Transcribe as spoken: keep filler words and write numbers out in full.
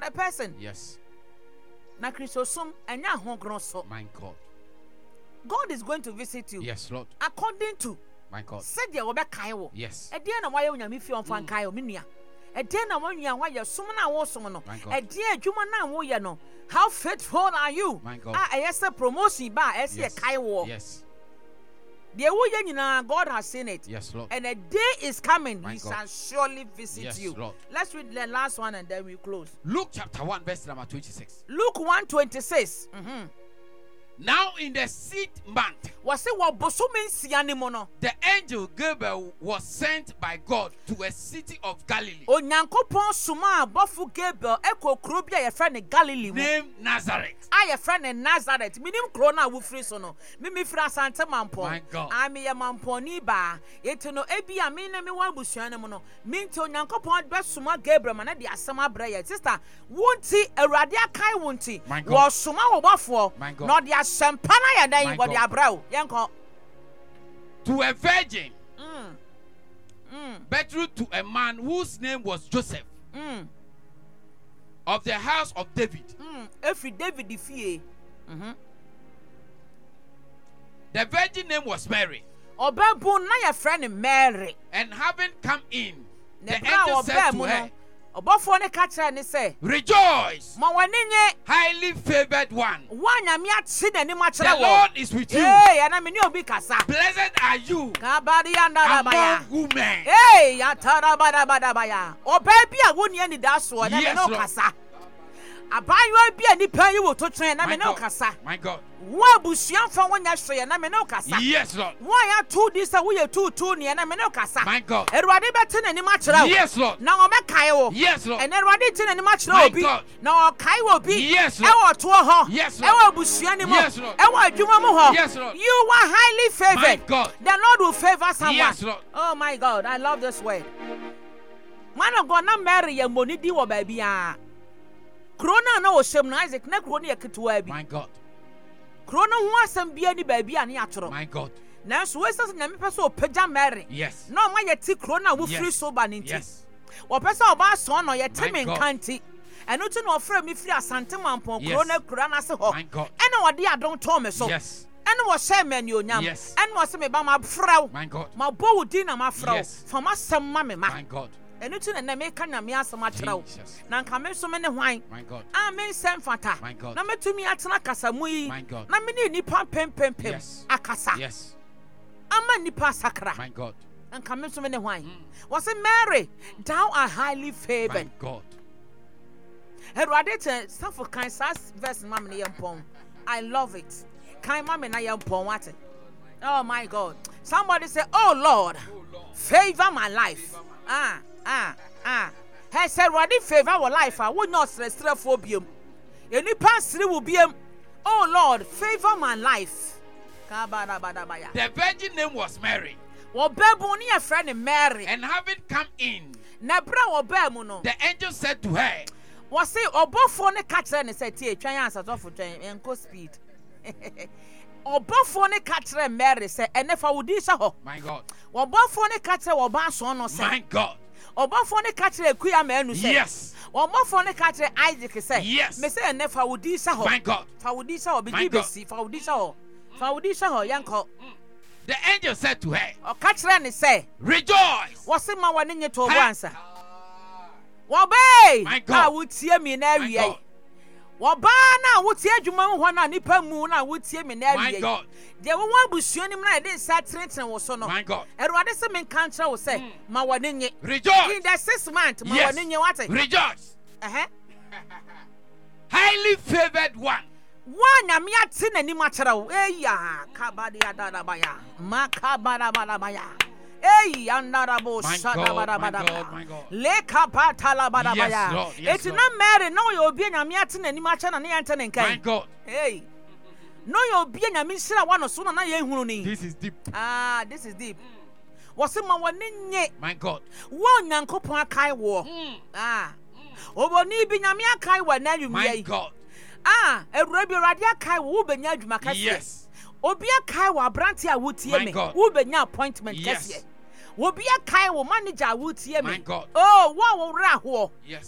a person. Yes. Na Christosum enya honkron so. My God. God is going to visit you. Yes, Lord. According to My God. said ye obe kai wo. Yes. E dia na waye onyame fi onfa kai wo menua. E dia na wanua waye som na wo som no. E dia adwuma na wo ye no. How faithful are you? My God. Ah, yes, promotion ba e se kai wo. Yes. The wo ye nyina God has seen it. Yes, Lord. And a day is coming, My he God. shall surely visit Yes, you. Lord. Let's read the last one and then we close. Luke chapter one, verse number twenty-six. Luke one twenty-six. Mm-hmm. Now in the sixth month, Was it what Bosumin Sianimono? the angel Gabriel was sent by God to a city of Galilee O Nyankopon Suma Bofu Gabriel Eko Krobia your friend in Galilee. named Nazareth. I your friend in Nazareth. Minim Krona Wufri Sono. Mimi Fra Santa Mampo. My God. I me a Mamponi ba. Etuno Ebi Amina mi wan Busianamono. Minto Nyankopon Besuma Gabriel Mana di Asama Breya. Sister, wonti a radia kai wonti. My God. Was Suma Wafo. My God. Not the Sampana ya My dai what the God. Abrao. Yanko. To a virgin, Mm. Mm. betrothed to a man whose name was Joseph Mm. of the house of David. Mm. Every David the fie. Mhm. The virgin name was Mary. Obebu na your friend Mary. And having come in, the Ne bra angel said obe to mu her, no. Obofo ne ka kire ne say, Rejoice, "Ma wani nye highly favored one. wa nyame ati na ni ma The kire wo." Lord is with you. Hey, ana me ni obi kasa. Blessed are you Ka bari anda da baya. among women. Hey, ya tara bada bada baya. Oba bi a woni ani da so na me Yes, no Lord. kasa. Abayo bi ani pan yi wo to twen na My me no God. kasa. My God. Wo abusuan fa wonya hwe na me no kasa. Yes, Lord. Wo ya tu di sa wo ye tu tu ne na me no kasa. My God. Erwade beti na ni ma kire wo. Yes, Lord. Na o mekae wo. Yes, Lord. And Erwade ti na ni ma kire My obi. God. Na o kai wo bi. Yes, E Lord. wo to ho. Yes, E Lord. wo abusuan ni mo. Yes, Lord. E wo adwuma mo ho. Yes, Lord. You are highly favored. My God. The Lord will favor someone. Yes, Lord. Oh my God, I love this word. Man of God, na Mary ye moni di wo ba bia. Krona na o shem na Isaac na krona ye ketewa bi. My God. Krona ho asem bia ni ba bia ne atoro. My God. Na so we say na me pese o pagya Mary. Yes. No ma ye ti krona wo free Yes. so ba ne nti. Yes. Wɔpɛsɛ ɔba asɔn no yɛ te My me God. nkanti ɛno ti na ɔfrɛ me firi asante mampɔn Yes. kuro na kura na se hɔ My God. ɛna wɔde adɔn tɔn me so Yes. ɛna wɔhyɛ me anuonyam Yes. ɛna wɔse me ba ma frɛw My God. ma bɔ wo din na ma frɛw Yes. fa ma sɛm ma me ma My God. ɛno ti na na meka nyame asɛm akyerɛ wo Jesus. na nka me nso me ne hwan My God. a me nsɛm fata My God. na metumi atena kasa mu yi My God. na me ne nipa pempempem Yes. akasa Yes. ama nipa sakra My God. nka me nso me ne hwan wɔse Mary thou art highly My favored. God. Erwade te safo kan sa verse ma me yempon. I love it. Kan ma me na yempon what? Oh my God. Somebody say, "Oh Lord, favor my life." Ah, ah, ah. He said, "Erwade favor our life. Ah, wo not stressful biom. Eni pasri wo biom. Oh Lord, favor my life." Ka ba da ba da ba ya. The virgin name was Mary. Wo bebu ni e friend Mary. And having come in, Na bra wo be mu no. the angel said to her, Was say obofo ne ka kire ne say tie twan ansatofo twan enko speed. Obofo ne ka kire Mary say enefa wodi sha ho. My God. Obofo ne ka kire oba so no say. My God. Obofo ne ka kire kuya manu say. Yes. Obofo ne ka kire Isaac say. Yes. Me say enefa wodi sha ho. My God. Fa wodi sha ho bi My di God. besi fa wodi sha ho. Fa wodi sha ho yanko. The angel said to her, O ka kire ne say. Rejoice. Was say ma wani nye to obo Hi. ansa. Wobey. My God. Ah wutie mi na My awie. God. Woba na wotie adwuma ho na nipa mu na wotie me na My awie. God. De wo wan busuani mu na de nsa trentre wo so no. My God. Erwade se me kan kire wo se ma wani nye. In Rejoice. the sixth month ma Yes. wani nye what? Rejoice. Eh eh. Highly favored one. Wa nyame ate nani ma kire wo. Eya kabade adada baya. Ma kabada bada baya. Hey, andarabo My shada God, bada my bada God, my God. le kapata la bada Yes, baya. Lord, yes, Eti Lord. na Mary no yo obi nyame ate nani ma kire na ne yente ne My nkan. God. Hey. No yo obi nyame hira wa no so na na ye hunu ni. This is deep. Ah, this is deep. Wose ma woni nye. My God. Wo nyankopon akai wo. Mm. Ah. Oboni bi nyame akai wa na My nwumye. God. Ah, ewura bi urade akai wo wo benya adwuma kase. Yes. Obi akai wo abrante a wotie My me. God. Wo benya appointment Yes. kase. Obi akai wo manager a wotie My me. God. Oh, wo wo ra ho. Yes.